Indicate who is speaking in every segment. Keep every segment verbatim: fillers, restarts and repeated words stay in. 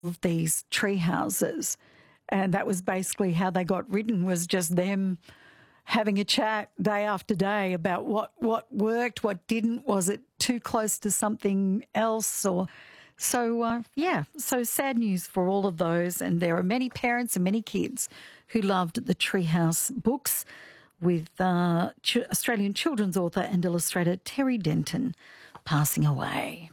Speaker 1: of these tree houses. And that was basically how they got written, was just them having a chat day after day about what, what worked, what didn't. Was it too close to something else? Or so, uh, yeah, so sad news for all of those. And there are many parents and many kids who loved the Treehouse books, with uh, Ch- Australian children's author and illustrator Terry Denton passing away.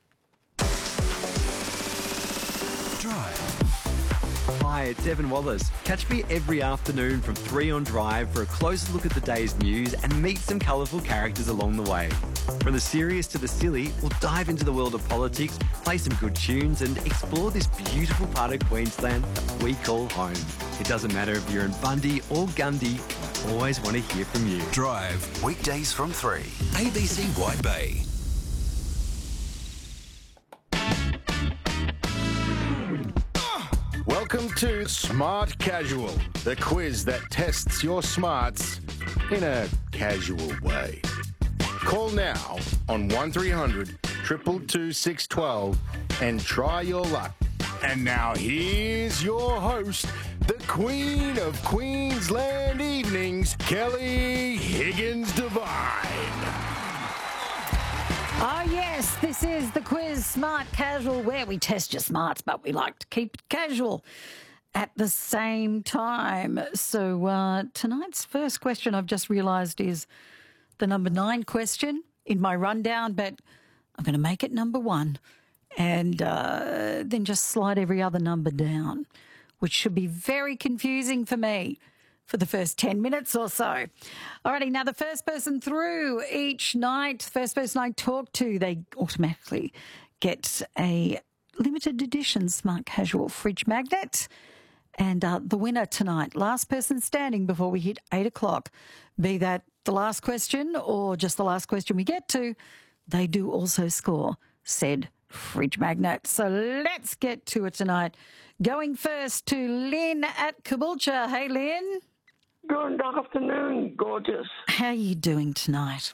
Speaker 2: Drive. Hi, it's Evan Wallace. Catch me every afternoon from three on Drive for a closer look at the day's news and meet some colourful characters along the way. From the serious to the silly, we'll dive into the world of politics, play some good tunes and explore this beautiful part of Queensland that we call home. It doesn't matter if you're in Bundy or Gundy, I always want to hear from you.
Speaker 3: Drive, weekdays from three. A B C White Bay.
Speaker 4: Welcome to Smart Casual, the quiz that tests your smarts in a casual way. Call now on one three hundred, two two two, six one two and try your luck. And now here's your host, the Queen of Queensland Evenings, Kelly Higgins Devine.
Speaker 1: Oh, yes, this is the quiz Smart Casual, where we test your smarts, but we like to keep it casual at the same time. So uh, tonight's first question, I've just realised, is the number nine question in my rundown, but I'm going to make it number one and uh, then just slide every other number down, which should be very confusing for me for the first ten minutes or so. Alrighty, now the first person through each night, the first person I talk to, they automatically get a limited edition Smart Casual fridge magnet. And uh, the winner tonight, last person standing before we hit eight o'clock, be that the last question or just the last question we get to, they do also score said fridge magnet. So let's get to it tonight. Going first to Lynn at Caboolture. Hey, Lynn.
Speaker 5: Good afternoon, gorgeous.
Speaker 1: How are you doing tonight?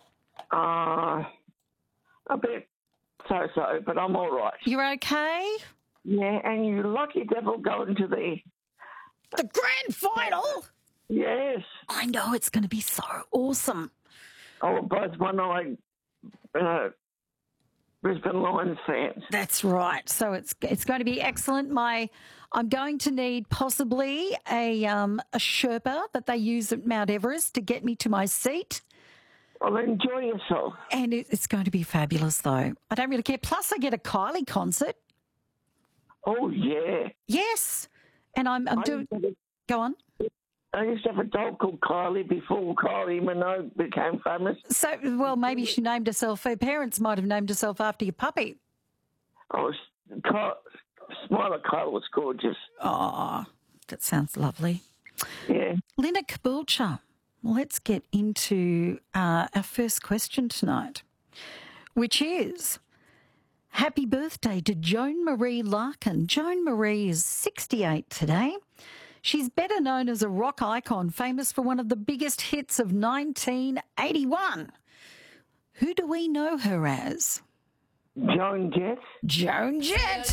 Speaker 5: Uh, a bit so-so, but I'm all right.
Speaker 1: You're okay?
Speaker 5: Yeah, and you lucky devil going to the...
Speaker 1: The grand final?
Speaker 5: Yes.
Speaker 1: I know, it's going to be so awesome.
Speaker 5: Oh, both one eye uh, Brisbane Lions fans.
Speaker 1: That's right. So it's it's going to be excellent. My I'm going to need possibly a um, a Sherpa that they use at Mount Everest to get me to my seat.
Speaker 5: Well, enjoy yourself.
Speaker 1: And it, it's going to be fabulous, though. I don't really care. Plus, I get a Kylie concert.
Speaker 5: Oh, yeah.
Speaker 1: Yes. And I'm, I'm doing...
Speaker 5: A,
Speaker 1: Go on.
Speaker 5: I used to have a dog called Kylie before Kylie Minogue became famous.
Speaker 1: So, well, maybe she named herself... Her parents might have named herself after your puppy.
Speaker 5: Oh, Ky- Smiler Kyle was gorgeous.
Speaker 1: Oh, that sounds lovely.
Speaker 5: Yeah.
Speaker 1: Linda Caboolture. Let's get into uh, our first question tonight, which is, happy birthday to Joan Marie Larkin. Joan Marie is sixty-eight today. She's better known as a rock icon, famous for one of the biggest hits of nineteen eighty-one. Who do we know her as?
Speaker 5: Joan Jett.
Speaker 1: Joan Jett.